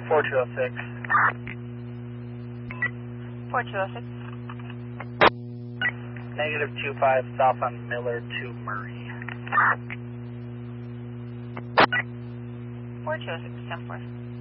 4206. 4206. Negative 25 south on Miller to Murray. 4206, 10-4.